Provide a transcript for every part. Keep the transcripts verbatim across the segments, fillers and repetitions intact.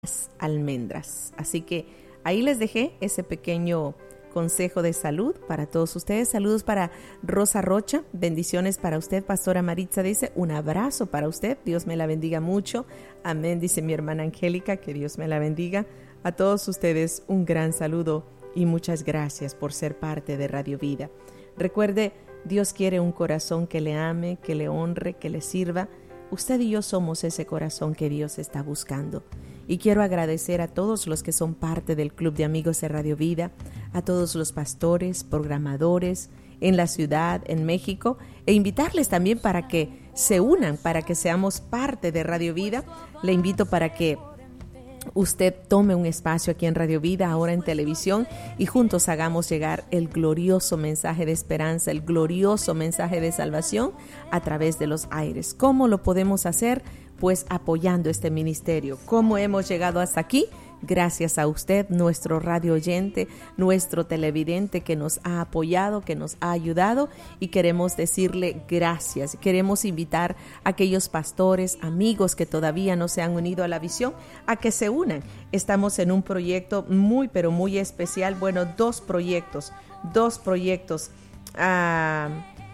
almendras. Así que ahí les dejé ese pequeño consejo de salud para todos ustedes. Saludos para Rosa Rocha, bendiciones para usted. Pastora Maritza dice, un abrazo para usted, Dios me la bendiga mucho. Amén, dice mi hermana Angélica, que Dios me la bendiga. A todos ustedes un gran saludo y muchas gracias por ser parte de Radio Vida. Recuerde, Dios quiere un corazón que le ame, que le honre, que le sirva. Usted y yo somos ese corazón que Dios está buscando. Y quiero agradecer a todos los que son parte del Club de Amigos de Radio Vida, a todos los pastores, programadores en la ciudad, en México, e invitarles también para que se unan, para que seamos parte de Radio Vida. Le invito para que usted tome un espacio aquí en Radio Vida, ahora en televisión, y juntos hagamos llegar el glorioso mensaje de esperanza, el glorioso mensaje de salvación a través de los aires. ¿Cómo lo podemos hacer? Pues apoyando este ministerio. ¿Cómo hemos llegado hasta aquí? Gracias a usted, nuestro radio oyente, nuestro televidente que nos ha apoyado, que nos ha ayudado, y queremos decirle gracias. Queremos invitar a aquellos pastores, amigos que todavía no se han unido a la visión, a que se unan. Estamos en un proyecto muy, pero muy especial. Bueno, dos proyectos, dos proyectos. Uh,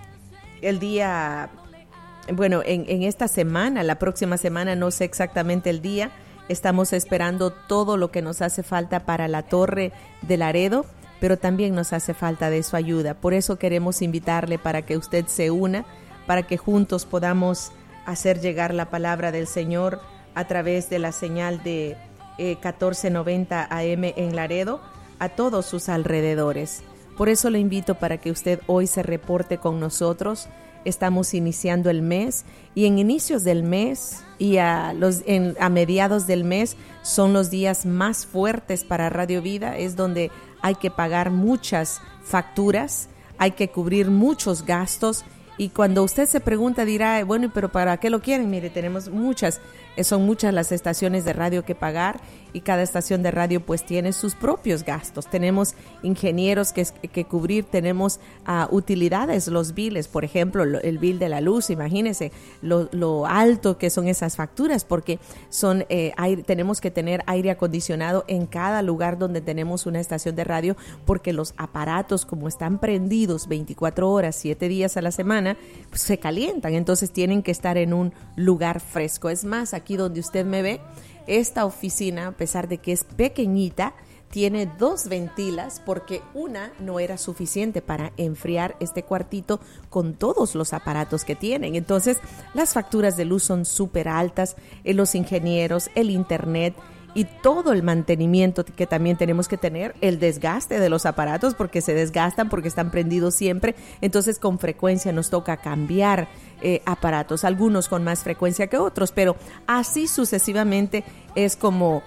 el día... Bueno, en, en esta semana, la próxima semana, no sé exactamente el día, estamos esperando todo lo que nos hace falta para la Torre de Laredo, pero también nos hace falta de su ayuda. Por eso queremos invitarle para que usted se una, para que juntos podamos hacer llegar la palabra del Señor a través de la señal de eh, catorce noventa A M en Laredo a todos sus alrededores. Por eso le invito para que usted hoy se reporte con nosotros. Estamos iniciando el mes y en inicios del mes y a, los, en, a mediados del mes son los días más fuertes para Radio Vida. Es donde hay que pagar muchas facturas, hay que cubrir muchos gastos. Y cuando usted se pregunta dirá, bueno, pero ¿para qué lo quieren? Mire, tenemos muchas, son muchas las estaciones de radio que pagar y cada estación de radio pues tiene sus propios gastos. Tenemos ingenieros que, que cubrir, tenemos uh, utilidades, los biles, por ejemplo, lo, el bill de la luz, imagínense lo, lo alto que son esas facturas, porque son eh, aire, tenemos que tener aire acondicionado en cada lugar donde tenemos una estación de radio, porque los aparatos, como están prendidos veinticuatro horas, siete días a la semana, pues se calientan, entonces tienen que estar en un lugar fresco. Es más, aquí donde usted me ve, esta oficina, a pesar de que es pequeñita, tiene dos ventilas porque una no era suficiente para enfriar este cuartito con todos los aparatos que tienen. Entonces, las facturas de luz son súper altas, eh, los ingenieros, el internet y todo el mantenimiento que también tenemos que tener, el desgaste de los aparatos porque se desgastan, porque están prendidos siempre. Entonces, con frecuencia nos toca cambiar eh, aparatos, algunos con más frecuencia que otros, pero así sucesivamente es como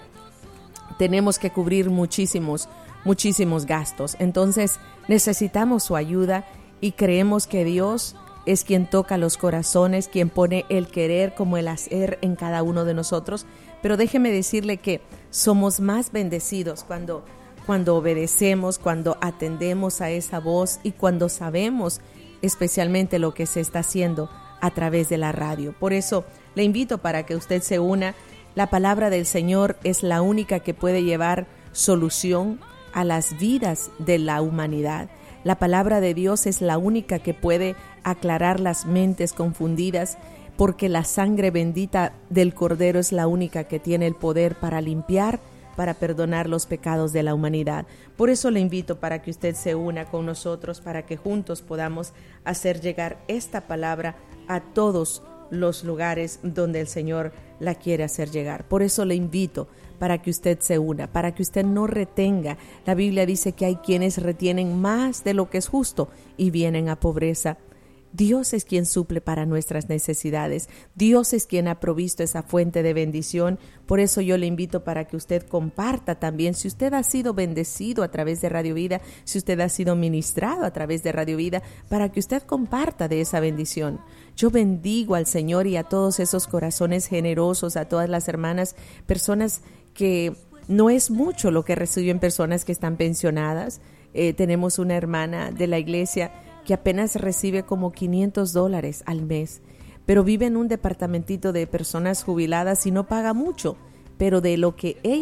tenemos que cubrir muchísimos, muchísimos gastos. Entonces, necesitamos su ayuda y creemos que Dios es quien toca los corazones, quien pone el querer como el hacer en cada uno de nosotros. Pero déjeme decirle que somos más bendecidos cuando, cuando obedecemos, cuando atendemos a esa voz y cuando sabemos especialmente lo que se está haciendo a través de la radio. Por eso le invito para que usted se una. La palabra del Señor es la única que puede llevar solución a las vidas de la humanidad. La palabra de Dios es la única que puede aclarar las mentes confundidas, porque la sangre bendita del Cordero es la única que tiene el poder para limpiar, para perdonar los pecados de la humanidad. Por eso le invito para que usted se una con nosotros, para que juntos podamos hacer llegar esta palabra a todos los lugares donde el Señor la quiere hacer llegar. Por eso le invito para que usted se una, para que usted no retenga. La Biblia dice que hay quienes retienen más de lo que es justo y vienen a pobreza. Dios es quien suple para nuestras necesidades. Dios es quien ha provisto esa fuente de bendición. Por eso yo le invito para que usted comparta también. Si usted ha sido bendecido a través de Radio Vida, si usted ha sido ministrado a través de Radio Vida, para que usted comparta de esa bendición. Yo bendigo al Señor y a todos esos corazones generosos, a todas las hermanas, personas que no es mucho lo que reciben, personas que están pensionadas. Eh, tenemos una hermana de la iglesia que apenas recibe como quinientos dólares al mes, pero vive en un departamentito de personas jubiladas y no paga mucho, pero de lo que ella